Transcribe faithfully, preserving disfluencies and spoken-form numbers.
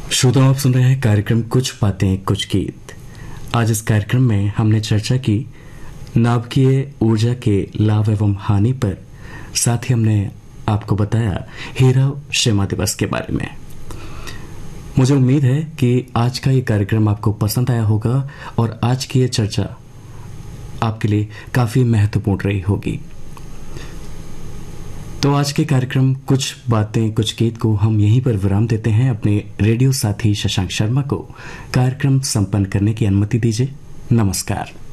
श्रोताओं, आप सुन रहे हैं कार्यक्रम कुछ बातें कुछ गीत। आज इस कार्यक्रम में हमने चर्चा की नाभिकीय ऊर्जा के लाभ एवं हानि पर, साथ ही हमने आपको बताया हीरा शिमा दिवस के बारे में। मुझे उम्मीद है कि आज का ये कार्यक्रम आपको पसंद आया होगा और आज की ये चर्चा आपके लिए काफी महत्वपूर्ण रही होगी। तो आज के कार्यक्रम कुछ बातें कुछ गीत को हम यहीं पर विराम देते हैं। अपने रेडियो साथी शशांक शर्मा को कार्यक्रम संपन्न करने की अनुमति दीजिए। नमस्कार।